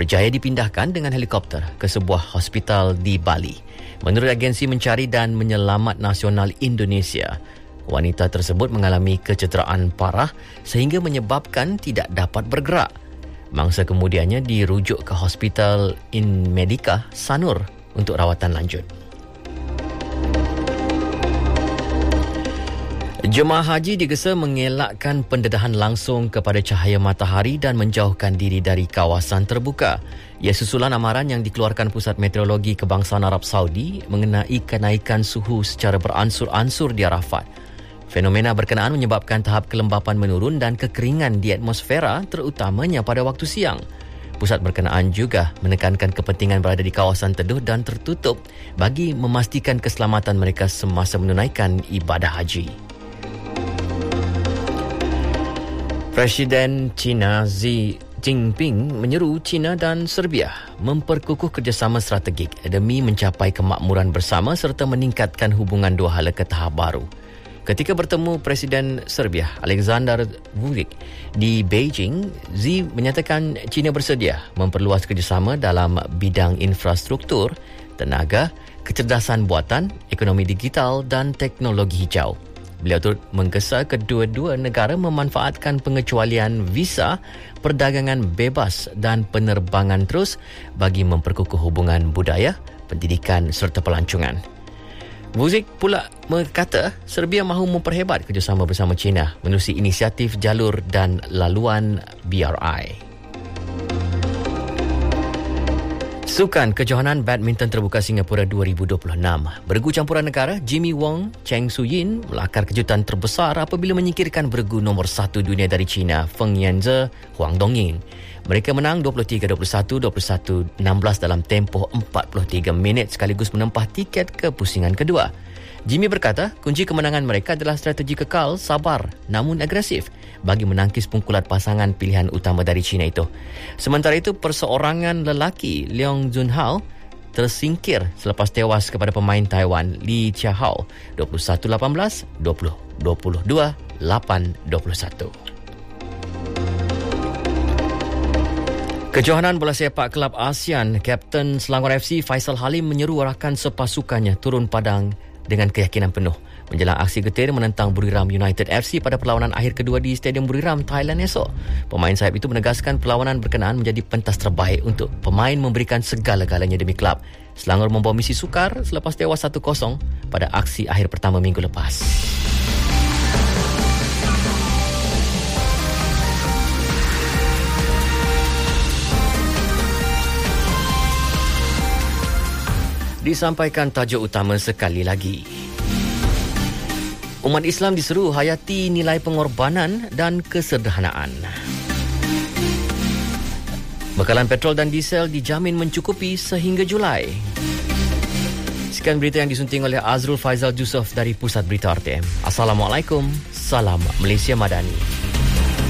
berjaya dipindahkan dengan helikopter ke sebuah hospital di Bali. Menurut agensi mencari dan menyelamat nasional Indonesia, wanita tersebut mengalami kecederaan parah sehingga menyebabkan tidak dapat bergerak. Mangsa kemudiannya dirujuk ke Hospital Inmedica Sanur untuk rawatan lanjut. Jemaah haji digesa mengelakkan pendedahan langsung kepada cahaya matahari dan menjauhkan diri dari kawasan terbuka. Ia susulan amaran yang dikeluarkan Pusat Meteorologi Kebangsaan Arab Saudi mengenai kenaikan suhu secara beransur-ansur di Arafat. Fenomena berkenaan menyebabkan tahap kelembapan menurun dan kekeringan di atmosfera, terutamanya pada waktu siang. Pusat berkenaan juga menekankan kepentingan berada di kawasan teduh dan tertutup bagi memastikan keselamatan mereka semasa menunaikan ibadah haji. Presiden China Xi Jinping menyeru China dan Serbia memperkukuh kerjasama strategik demi mencapai kemakmuran bersama serta meningkatkan hubungan dua hala ke tahap baru. Ketika bertemu Presiden Serbia Aleksandar Vučić di Beijing, Xi menyatakan China bersedia memperluas kerjasama dalam bidang infrastruktur, tenaga, kecerdasan buatan, ekonomi digital dan teknologi hijau. Beliau turut menggesa kedua-dua negara memanfaatkan pengecualian visa, perdagangan bebas dan penerbangan terus bagi memperkukuh hubungan budaya, pendidikan serta pelancongan. Vučić pula berkata Serbia mahu memperhebat kerjasama bersama China menerusi inisiatif jalur dan laluan BRI. Sukan Kejohanan Badminton Terbuka Singapura 2026. Beregu campuran negara Jimmy Wong Cheng Su-yin melakar kejutan terbesar apabila menyingkirkan beregu nombor 1 dunia dari China Feng Yanze Huang Dongying. Mereka menang 23-21, 21-16 dalam tempoh 43 minit sekaligus menempah tiket ke pusingan kedua. Jimmy berkata kunci kemenangan mereka adalah strategi kekal, sabar namun agresif bagi menangkis pungkulat pasangan pilihan utama dari China itu. Sementara itu, perseorangan lelaki Leong Junhao tersingkir selepas tewas kepada pemain Taiwan Li Chiahao 21-18, 20-22, 8-21. Kejohanan bola sepak Kelab ASEAN, Kapten Selangor FC Faisal Halim menyeru rakan sepasukannya turun padang dengan keyakinan penuh menjelang aksi getir menentang Buriram United FC pada perlawanan akhir kedua di Stadium Buriram, Thailand esok. Pemain sayap itu menegaskan perlawanan berkenaan menjadi pentas terbaik untuk pemain memberikan segala-galanya demi kelab. Selangor membawa misi sukar selepas tewas 1-0 pada aksi akhir pertama minggu lepas. Disampaikan tajuk utama sekali lagi. Umat Islam diseru hayati nilai pengorbanan dan kesederhanaan. Bekalan petrol dan diesel dijamin mencukupi sehingga Julai. Sekian berita yang disunting oleh Azrul Faizal Jusof dari Pusat Berita RTM. Assalamualaikum, salam Malaysia Madani.